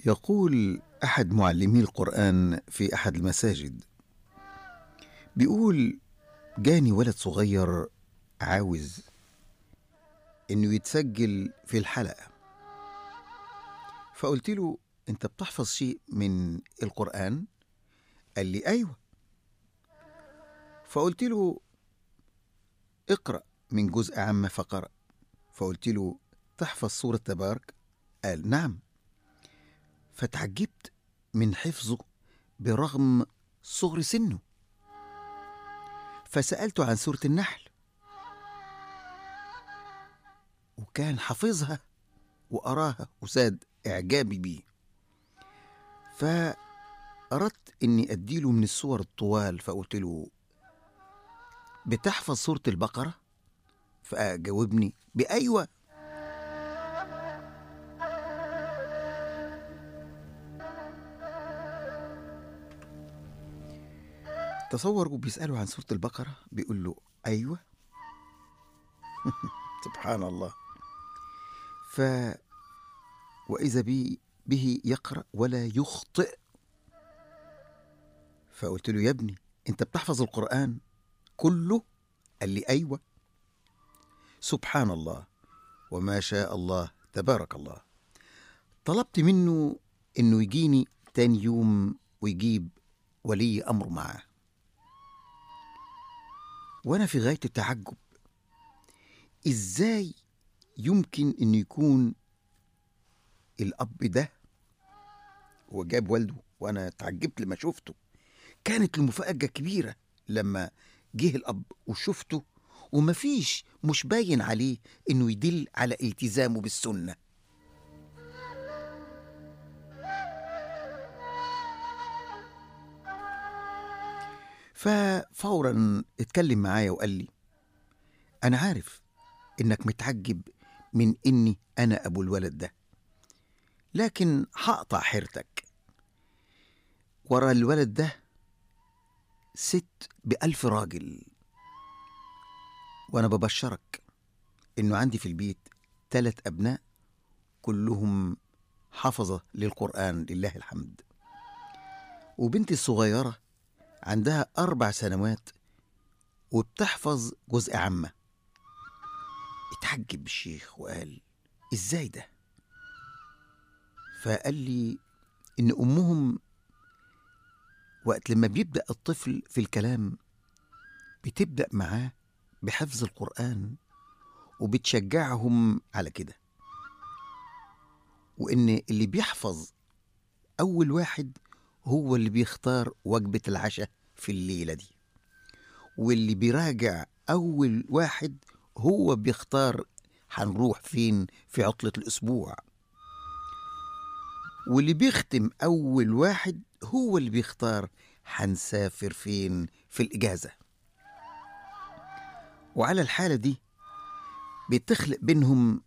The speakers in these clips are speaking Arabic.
يقول أحد معلمي القرآن في أحد المساجد، بيقول: جاني ولد صغير عاوز إنه يتسجل في الحلقة، فقلت له: أنت بتحفظ شيء من القرآن؟ قال لي: أيوة. فقلت له: اقرأ من جزء عامة. فقرأ. فقلت له: تحفظ سورة تبارك؟ قال: نعم. فتعجبت من حفظه برغم صغر سنه، فسألته عن سورة النحل، وكان حافظها وأراها وزاد إعجابي بيه. فأردت أني أديله من السور الطوال، فقلت له: بتحفظ سورة البقرة؟ فجاوبني بأيوة. تصوروا بيسأله عن سورة البقرة بيقول له أيوة. سبحان الله. وإذا به يقرأ ولا يخطئ. فقلت له: يا ابني، أنت بتحفظ القرآن كله؟ قال لي: أيوة. سبحان الله وما شاء الله تبارك الله. طلبت منه إنه يجيني تاني يوم ويجيب ولي أمر معاه، وأنا في غاية التعجب. إزاي يمكن إنه يكون الأب ده؟ وجاب والده، وأنا تعجبت لما شفته. كانت المفاجأة كبيرة لما جه الأب وشفته، ومفيش مش باين عليه إنه يدل على التزامه بالسنة. ففورا اتكلم معايا وقال لي: أنا عارف إنك متعجب من إني أنا أبو الولد ده، لكن هقطع حيرتك. ورا الولد ده ست ب1000 راجل، وأنا ببشرك إنه عندي في البيت 3 أبناء كلهم حفظة للقرآن لله الحمد، وبنتي الصغيرة عندها 4 سنوات وبتحفظ جزء عامة. اتعجب الشيخ وقال: إزاي ده؟ فقال لي إن أمهم وقت لما بيبدأ الطفل في الكلام بتبدأ معاه بحفظ القرآن وبتشجعهم على كده، وإن اللي بيحفظ أول واحد هو اللي بيختار وجبة العشاء في الليلة دي، واللي بيراجع أول واحد هو بيختار هنروح فين في عطلة الأسبوع، واللي بيختم أول واحد هو اللي بيختار هنسافر فين في الإجازة. وعلى الحالة دي بتخلق بينهم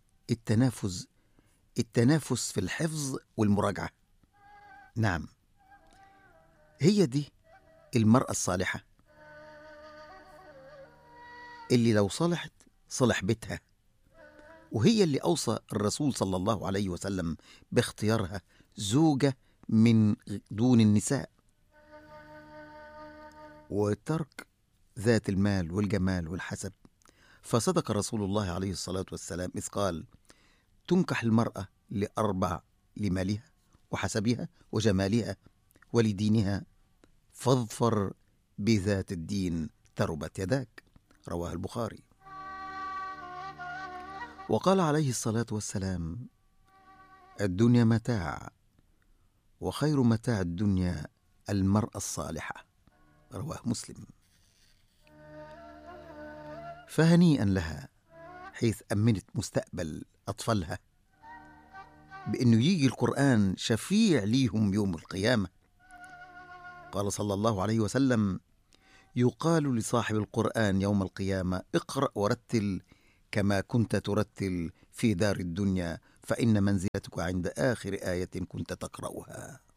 التنافس في الحفظ والمراجعة. نعم، هي دي المرأة الصالحة اللي لو صلحت صلح بيتها، وهي اللي أوصى الرسول صلى الله عليه وسلم باختيارها زوجة من دون النساء، وترك ذات المال والجمال والحسب. فصدق رسول الله عليه الصلاة والسلام إذ قال: تنكح المرأة ل4: لمالها وحسبها وجمالها ولدينها، فاظفر بذات الدين تربت يداك. رواه البخاري. وقال عليه الصلاة والسلام: الدنيا متاع، وخير متاع الدنيا المرأة الصالحة. رواه مسلم. فهنيئا لها حيث أمنت مستقبل أطفالها بأنه يجي القرآن شفيع ليهم يوم القيامة. قال صلى الله عليه وسلم: يقال لصاحب القرآن يوم القيامة: اقرأ ورتل كما كنت ترتل في دار الدنيا، فإن منزلتك عند آخر آية كنت تقرأها.